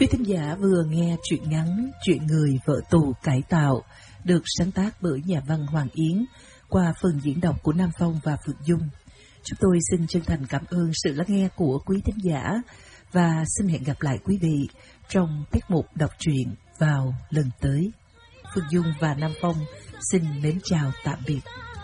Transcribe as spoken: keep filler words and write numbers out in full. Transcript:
Quý thính giả vừa nghe truyện ngắn Chuyện người vợ tù cải tạo được sáng tác bởi nhà văn Hoàng Yến qua phần diễn đọc của Nam Phong và Phượng Dung. Chúng tôi xin chân thành cảm ơn sự lắng nghe của quý thính giả và xin hẹn gặp lại quý vị trong tiết mục đọc truyện vào lần tới. Phượng Dung và Nam Phong xin mến chào tạm biệt.